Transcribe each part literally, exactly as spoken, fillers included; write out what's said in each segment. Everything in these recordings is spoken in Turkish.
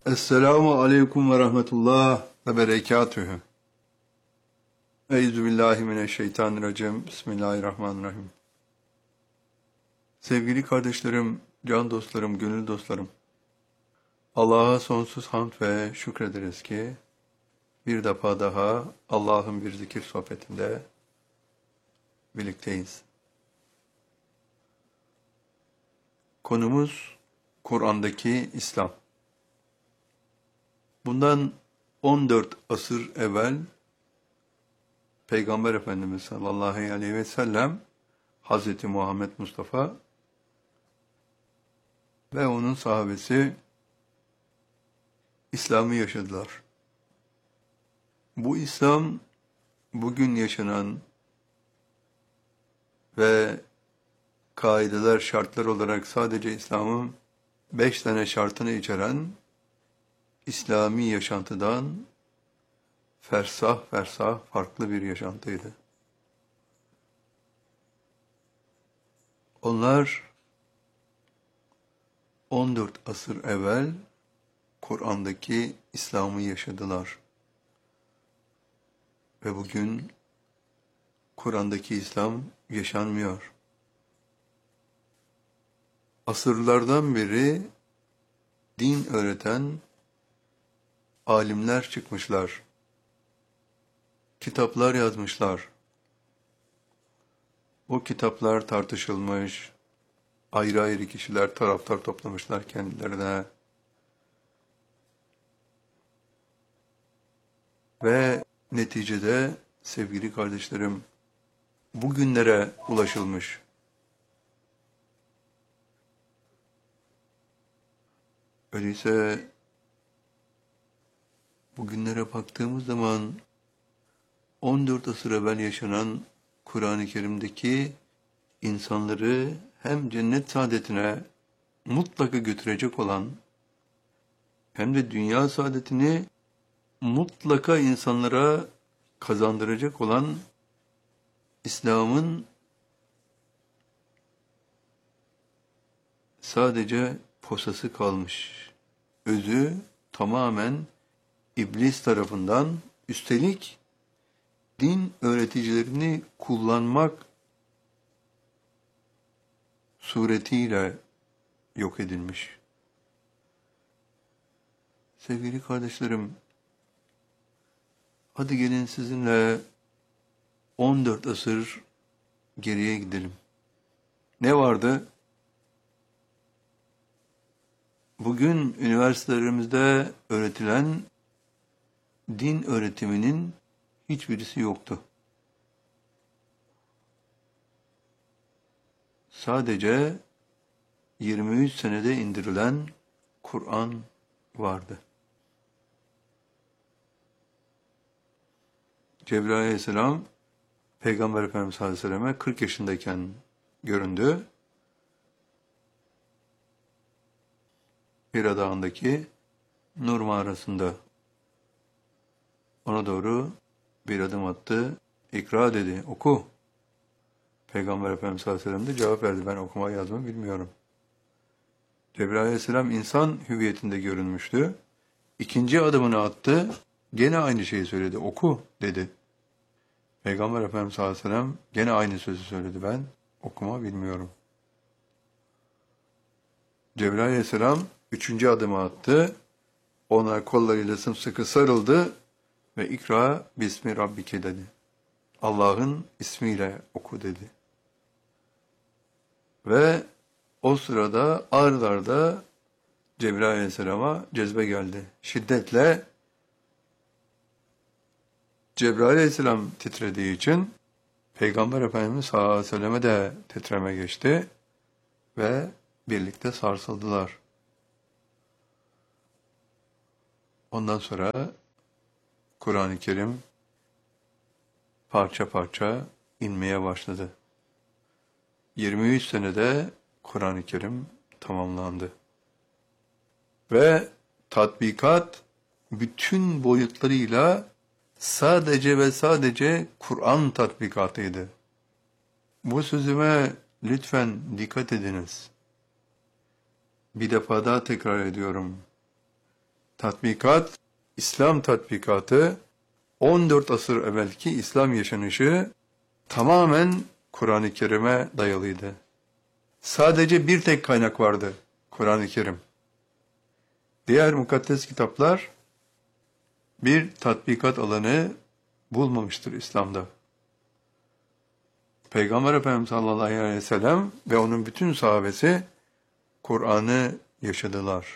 Esselamu aleyküm ve rahmetullah ve berekatühü. Euzubillahimineşşeytanirracim. Bismillahirrahmanirrahim. Sevgili kardeşlerim, can dostlarım, gönül dostlarım. Allah'a sonsuz hamd ve şükrederiz ki bir defa daha Allah'ın bir zikir sohbetinde birlikteyiz. Konumuz Kur'an'daki İslam. Bundan on dört asır evvel Peygamber Efendimiz sallallahu aleyhi ve sellem Hazreti Muhammed Mustafa ve onun sahabesi İslam'ı yaşadılar. Bu İslam bugün yaşanan ve kaideler, şartlar olarak sadece İslam'ın beş tane şartını içeren İslami yaşantıdan fersah fersah farklı bir yaşantıydı. Onlar on dört asır evvel Kur'an'daki İslam'ı yaşadılar. Ve bugün Kur'an'daki İslam yaşanmıyor. Asırlardan beri din öğreten alimler çıkmışlar. Kitaplar yazmışlar. O kitaplar tartışılmış, ayrı ayrı kişiler taraftar toplamışlar kendilerine. Ve neticede sevgili kardeşlerim, bugünlere ulaşılmış. Öyleyse bugünlere baktığımız zaman on dört asır evvel yaşanan Kur'an-ı Kerim'deki insanları hem cennet saadetine mutlaka götürecek olan hem de dünya saadetini mutlaka insanlara kazandıracak olan İslam'ın sadece posası kalmış. Özü tamamen İblis tarafından, üstelik din öğreticilerini kullanmak suretiyle yok edilmiş. Sevgili kardeşlerim, hadi gelin sizinle on dört asır geriye gidelim. Ne vardı? Bugün üniversitelerimizde öğretilen din öğretiminin hiçbirisi yoktu. Sadece yirmi üç senede indirilen Kur'an vardı. Cebrail aleyhisselam Peygamber Efendimiz sallallahu aleyhi ve selleme kırk yaşındayken göründü. Hira Dağı'ndaki Nur mağarasında. Ona doğru bir adım attı. İkra dedi, oku. Peygamber Efendimiz sallallahu aleyhi ve sellem de cevap verdi. Ben okuma yazma bilmiyorum. Cebrail aleyhisselam insan hüviyetinde görünmüştü. İkinci adımını attı. Gene aynı şeyi söyledi. Oku dedi. Peygamber Efendimiz sallallahu aleyhi ve sellem gene aynı sözü söyledi. Ben okuma bilmiyorum. Cebrail aleyhisselam üçüncü adımı attı. Ona kollarıyla sımsıkı sarıldı ve ikra bismi rabbike dedi. Allah'ın ismiyle oku dedi. Ve o sırada ağrılarda Cebrail aleyhisselama cezbe geldi. Şiddetle Cebrail aleyhisselam titrediği için Peygamber Efendimiz sallallahu aleyhi ve selleme de titreme geçti ve birlikte sarsıldılar. Ondan sonra Kur'an-ı Kerim parça parça inmeye başladı. yirmi üç senede Kur'an-ı Kerim tamamlandı. Ve tatbikat bütün boyutlarıyla sadece ve sadece Kur'an tatbikatıydı. Bu sözüme lütfen dikkat ediniz. Bir defa daha tekrar ediyorum. tatbikat, İslam tatbikatı, on dört asır evvelki İslam yaşanışı tamamen Kur'an-ı Kerim'e dayalıydı. Sadece bir tek kaynak vardı, Kur'an-ı Kerim. Diğer mukaddes kitaplar bir tatbikat alanı bulmamıştır İslam'da. Peygamber Efendimiz sallallahu aleyhi ve sellem ve onun bütün sahabesi Kur'an'ı yaşadılar.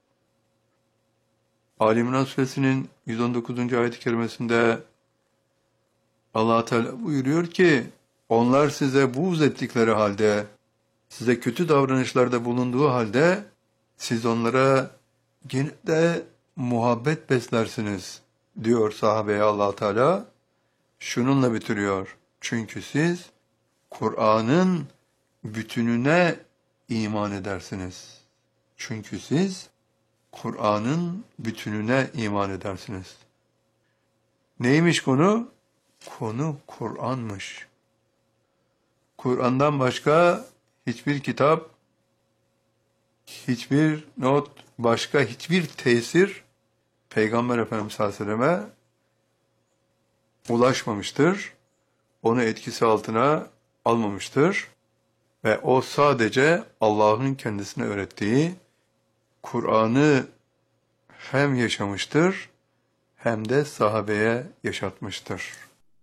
Ali İmran Suresinin yüz on dokuzuncu ayet-i kerimesinde Allah Teala buyuruyor ki, onlar size buğz ettikleri halde, size kötü davranışlarda bulunduğu halde, siz onlara gene de muhabbet beslersiniz, diyor sahabeye Allah Teala. Şununla bitiriyor. Çünkü siz Kur'an'ın bütününe iman edersiniz. Çünkü siz Kur'an'ın bütününe iman edersiniz. Neymiş konu? Konu Kur'an'mış. Kur'an'dan başka hiçbir kitap, hiçbir not, başka hiçbir tesir Peygamber Efendimiz sallallahu aleyhi ve selleme ulaşmamıştır. Onu etkisi altına almamıştır. Ve o sadece Allah'ın kendisine öğrettiği Kur'an'ı hem yaşamıştır hem de sahabeye yaşatmıştır.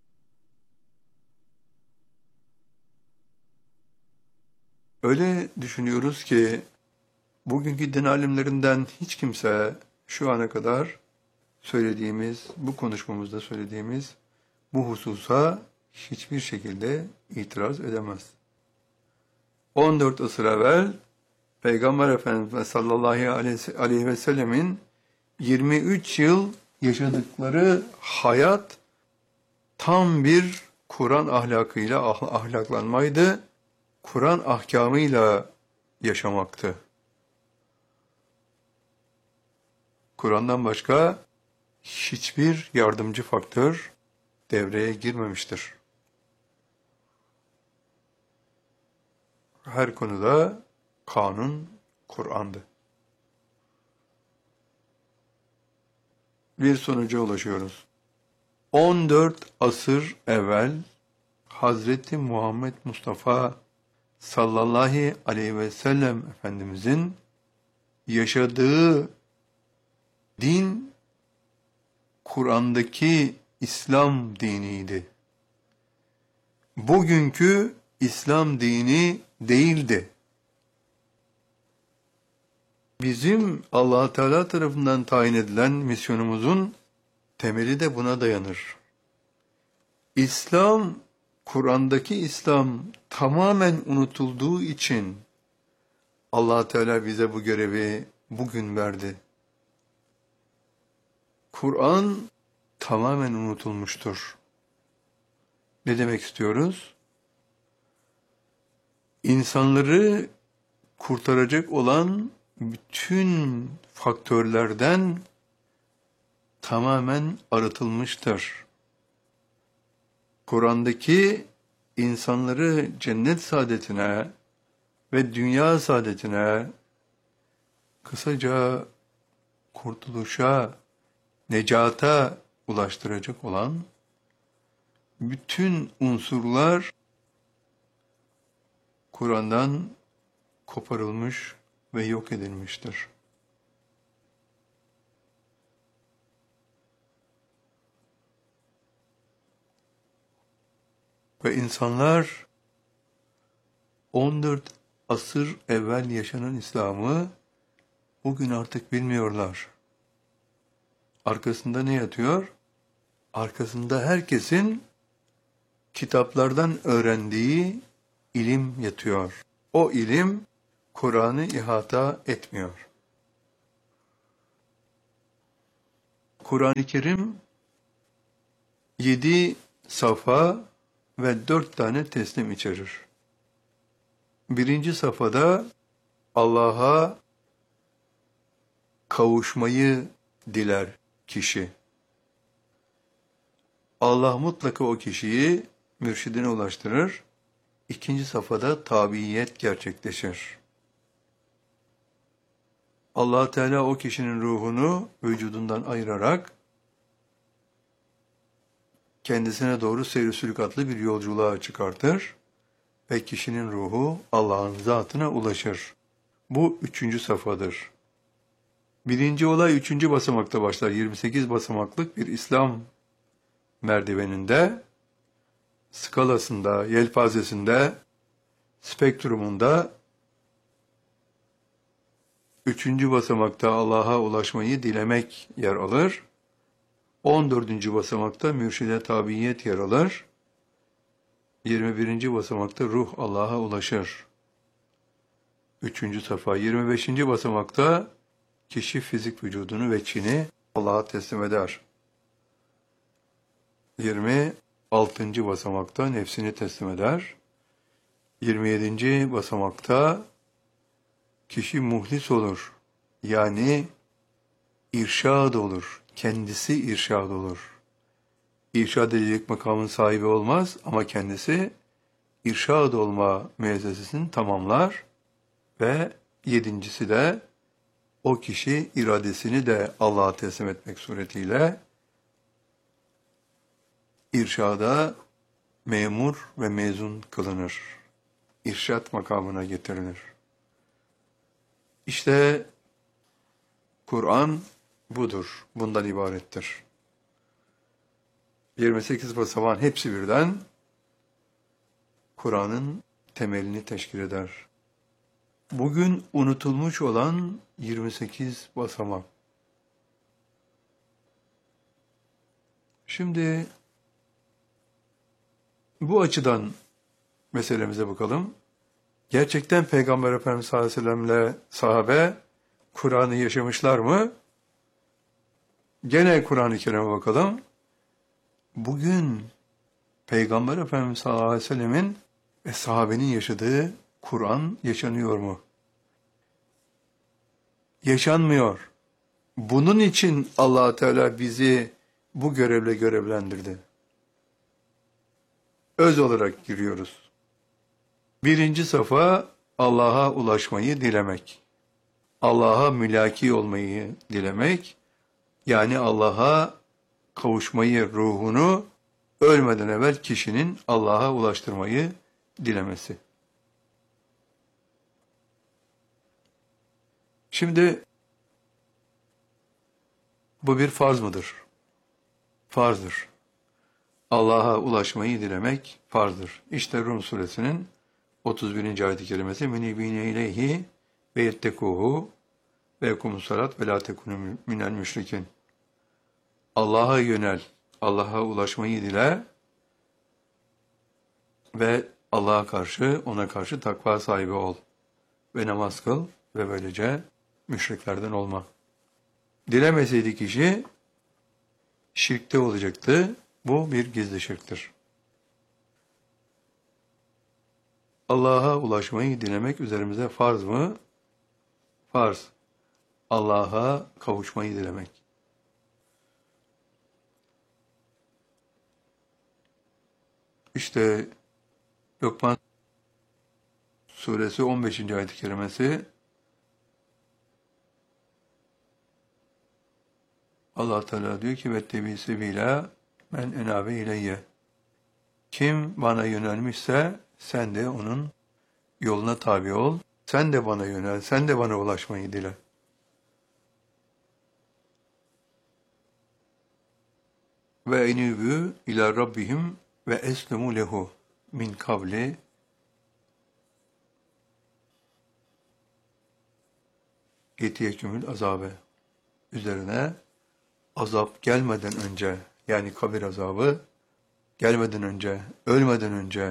Öyle düşünüyoruz ki bugünkü din alimlerinden hiç kimse şu ana kadar söylediğimiz, bu konuşmamızda söylediğimiz bu hususa hiçbir şekilde itiraz edemez. on dört asır evvel Peygamber Efendimiz sallallahu aleyhi ve sellemin yirmi üç yıl yaşadıkları hayat tam bir Kur'an ahlakıyla ah- ahlaklanmaydı. Kur'an ahkamıyla yaşamaktı. Kur'an'dan başka hiçbir yardımcı faktör devreye girmemiştir. Her konuda kanun Kur'an'dı. Bir sonuca ulaşıyoruz. on dört asır evvel Hazreti Muhammed Mustafa sallallahu aleyhi ve sellem Efendimizin yaşadığı din Kur'an'daki İslam diniydi. Bugünkü İslam dini değildi. Bizim Allah Teala tarafından tayin edilen misyonumuzun temeli de buna dayanır. İslam, Kur'an'daki İslam tamamen unutulduğu için Allah Teala bize bu görevi bugün verdi. Kur'an tamamen unutulmuştur. Ne demek istiyoruz? İnsanları kurtaracak olan bütün faktörlerden tamamen arıtılmıştır. Kur'an'daki insanları cennet saadetine ve dünya saadetine, kısaca kurtuluşa, necata ulaştıracak olan bütün unsurlar Kur'an'dan koparılmış ve yok edilmiştir. Ve insanlar on dört asır evvel yaşanan İslam'ı bugün artık bilmiyorlar. Arkasında ne yatıyor? Arkasında herkesin kitaplardan öğrendiği ilim yatıyor. O ilim Kur'an'ı ihata etmiyor. Kur'an-ı Kerim yedi safa ve dört tane teslim içerir. Birinci safhada Allah'a kavuşmayı diler kişi. Allah mutlaka o kişiyi mürşidine ulaştırır. İkinci safhada tabiiyet gerçekleşir. Allah Teala o kişinin ruhunu vücudundan ayırarak kendisine doğru seyr-i sülükatlı bir yolculuğa çıkartır ve kişinin ruhu Allah'ın zatına ulaşır. Bu üçüncü safhadır. Birinci olay üçüncü basamakta başlar. yirmi sekiz basamaklık bir İslam merdiveninde, skalasında, yelpazesinde, spektrumunda üçüncü basamakta Allah'a ulaşmayı dilemek yer alır. on dördüncü basamakta mürşide tabiyet yer alır. yirmi birinci basamakta ruh Allah'a ulaşır. Üçüncü safa. yirmi beşinci basamakta kişi fizik vücudunu ve çini Allah'a teslim eder. yirmi altıncı basamakta nefsini teslim eder. yirmi yedinci basamakta kişi muhlis olur. Yani irşad olur. Kendisi irşad olur. İrşad edilecek makamın sahibi olmaz ama kendisi irşad olma müessesesini tamamlar ve yedincisi de o kişi iradesini de Allah'a teslim etmek suretiyle irşada memur ve mezun kılınır. İrşad makamına getirilir. İşte Kur'an budur, bundan ibarettir. yirmi sekiz basamağın hepsi birden Kur'an'ın temelini teşkil eder. Bugün unutulmuş olan yirmi sekiz basamak. Şimdi bu açıdan meselemize bakalım. Gerçekten Peygamber Efendimiz sallallahu aleyhi ve sellem'le sahabe Kur'an'ı yaşamışlar mı? Gene Kur'an-ı Kerim'e bakalım. Bugün Peygamber Efendimiz sallallahu aleyhi ve sellemin ve sahabenin yaşadığı Kur'an yaşanıyor mu? Yaşanmıyor. Bunun için Allah Teala bizi bu görevle görevlendirdi. Öz olarak giriyoruz. Birinci safa Allah'a ulaşmayı dilemek. Allah'a mülaki olmayı dilemek. Yani Allah'a kavuşmayı, ruhunu ölmeden evvel kişinin Allah'a ulaştırmayı dilemesi. Şimdi bu bir farz mıdır? Farzdır. Allah'a ulaşmayı dilemek farzdır. İşte Rum suresinin otuz birinci ayet-i kerimesi menibine ileyhi ve yettekuhu ve yekumus salat ve la tekunu minel müşrikin. Allah'a yönel, Allah'a ulaşmayı dile ve Allah'a karşı, ona karşı takva sahibi ol ve namaz kıl ve böylece müşriklerden olma. Dilemeseydi kişi şirkte olacaktı. Bu bir gizli şirktir. Allah'a ulaşmayı dilemek üzerimize farz mı? Farz. Allah'a kavuşmayı dilemek. İşte Lokman suresi on beşinci ayet-i kerimesi Allah Teala diyor ki vettebi sebila men enabe ileyye. Kim bana yönelmişse sen de onun yoluna tabi ol. Sen de bana yönel, sen de bana ulaşmayı dile. Ve enibü ila rabbihim ve eslemu lehu min kavli yetiyekümül azabe. Üzerine azap gelmeden önce, yani kabir azabı gelmeden önce, ölmeden önce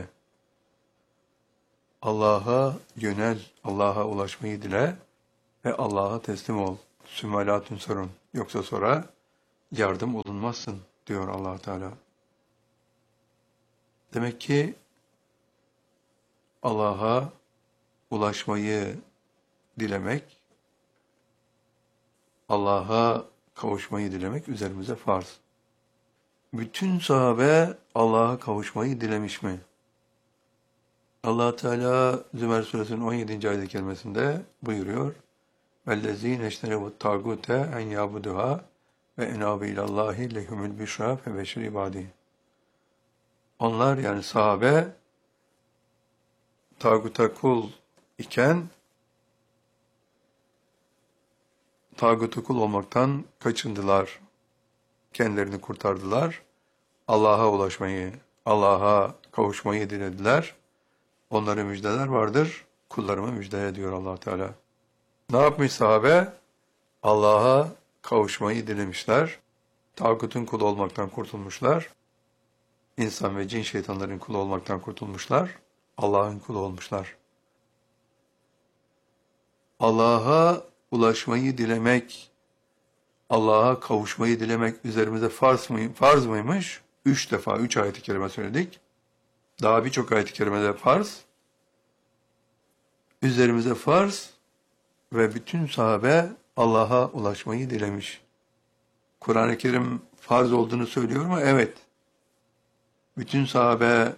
Allah'a yönel, Allah'a ulaşmayı dile ve Allah'a teslim ol. Sümelatun sorun. Yoksa sonra yardım olunmazsın diyor Allah Teala. Demek ki Allah'a ulaşmayı dilemek, Allah'a kavuşmayı dilemek üzerimize farz. Bütün sahabe Allah'a kavuşmayı dilemiş mi? Allah Teala Zümer suresinin on yedinci ayet-i kerimesinde buyuruyor. وَالَّذ۪ينَ اَجْتَنَبُوا الطَّاغُوتَ اَنْ يَعْبُدُهَا وَاَنَابِ اِلَى اللّٰهِ لَهُمُ الْبِشْرَى فَبَشِّرْ عِبَادِهِ. Onlar yani sahabe tağuta kul iken tağuta kul olmaktan kaçındılar. Kendilerini kurtardılar. Allah'a ulaşmayı, Allah'a kavuşmayı dilediler. Onlara müjdeler vardır. Kullarıma müjdele diyor Allah Teala. Ne yapmış sahabe? Allah'a kavuşmayı dilemişler. Tağutun kulu olmaktan kurtulmuşlar. İnsan ve cin şeytanların kulu olmaktan kurtulmuşlar. Allah'ın kulu olmuşlar. Allah'a ulaşmayı dilemek, Allah'a kavuşmayı dilemek üzerimize farz, mı, farz mıymış? Üç defa, üç ayet-i kerime söyledik. Daha birçok ayet-i kerimede farz. Üzerimize farz ve bütün sahabe Allah'a ulaşmayı dilemiş. Kur'an-ı Kerim farz olduğunu söylüyor mu? Evet. Bütün sahabe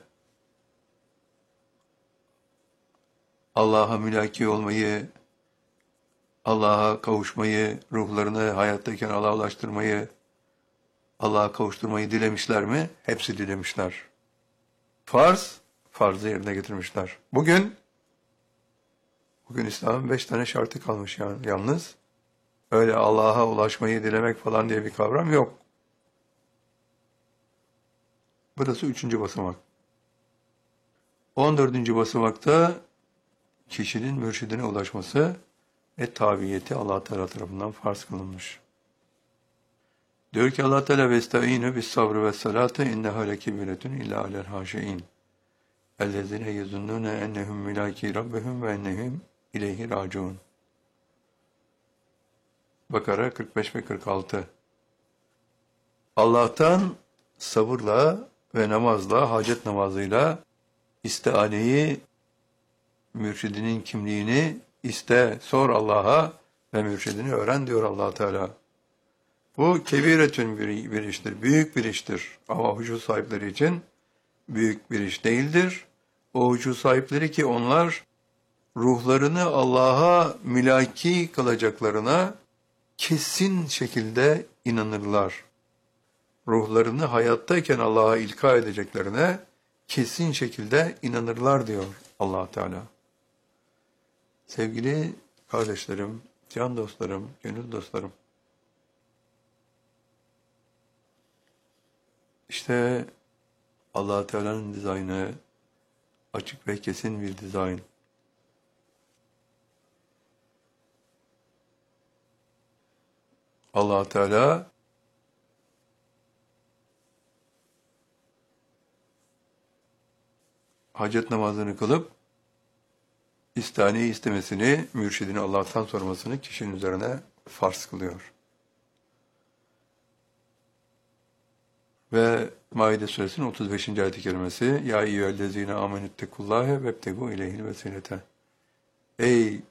Allah'a mülaki olmayı, Allah'a kavuşmayı, ruhlarını hayattayken Allah'a ulaştırmayı, Allah'a kavuşturmayı dilemişler mi? Hepsi dilemişler. Farz, farzı yerine getirmişler. Bugün, bugün İslam'ın beş tane şartı kalmış yani yalnız. Öyle Allah'a ulaşmayı dilemek falan diye bir kavram yok. Burası üçüncü basamak. On dördüncü basamakta kişinin mürşidine ulaşması ve tabiyeti Allah Teala tarafından farz kılınmış. Diyor ki Allah Teala vestaînü bis sabrı ve salate inneha lekebiretun illa alel haşiin. Ellezine yezunnune ennehum mülaki rabbihum ve ennehum ileyhi raciun. Bakara kırk beş ve kırk altı. Allah'tan sabırla ve namazla, hacet namazıyla istianeyi, mürşidinin kimliğini iste, sor Allah'a ve mürşidini öğren diyor Allah Teala. Bu kebiretün bir, bir iştir, büyük bir iştir. Ama hucu sahipleri için büyük bir iş değildir. O hucu sahipleri ki onlar ruhlarını Allah'a mülaki kılacaklarına kesin şekilde inanırlar. Ruhlarını hayattayken Allah'a ilka edeceklerine kesin şekilde inanırlar diyor Allah Teala. Sevgili kardeşlerim, can dostlarım, gönül dostlarım. İşte Allah Teala'nın dizaynı açık ve kesin bir dizayn. Allah Teala hacet namazını kılıp istaneyi istemesini, mürşidini Allah'tan sormasını kişinin üzerine farz kılıyor. Ve Maide suresinin otuz beşinci ayet-i kerimesi Ya eyyühellezine amenüttekullâhe vebtegû ileyhil vesilete. Ey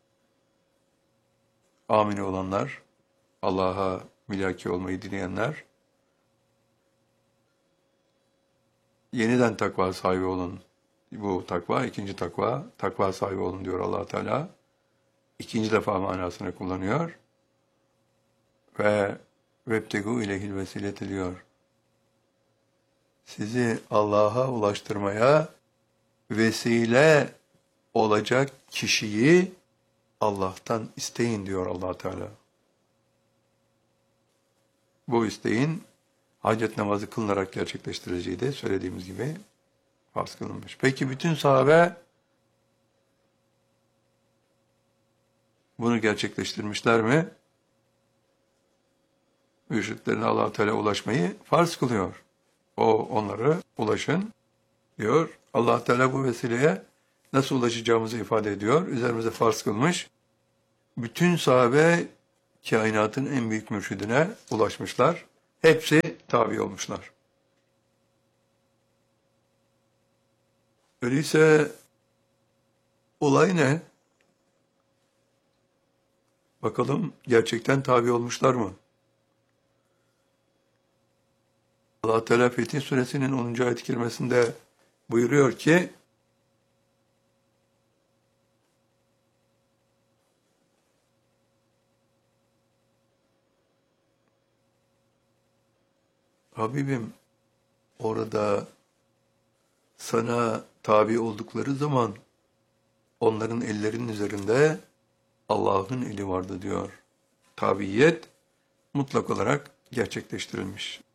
amini olanlar, Allah'a mülaki olmayı dileyenler, yeniden takva sahibi olun. Bu takva, ikinci takva, takva sahibi olun diyor Allah Teala. İkinci defa manasını kullanıyor. Ve vebtegû ileyhil vesilete diyor. Sizi Allah'a ulaştırmaya vesile olacak kişiyi Allah'tan isteyin diyor Allah Teala. Bu isteğin hacet namazı kılınarak gerçekleştireceği de söylediğimiz gibi farz kılınmış. Peki bütün sahabe bunu gerçekleştirmişler mi? Mürşitlerine Allah Teala ulaşmayı farz kılıyor. O onları ulaşın diyor. Allah Teala bu vesileye nasıl ulaşacağımızı ifade ediyor. Üzerimize farz kılmış. Bütün sahabe kainatın en büyük mürşidine ulaşmışlar. Hepsi tabi olmuşlar. Öyleyse olay ne? Bakalım gerçekten tabi olmuşlar mı? Allah Teala Fetih Suresinin onuncu ayet-i kerimesinde buyuruyor ki Habibim, orada sana tabi oldukları zaman onların ellerinin üzerinde Allah'ın eli vardı diyor. Tabiyet mutlak olarak gerçekleştirilmiş.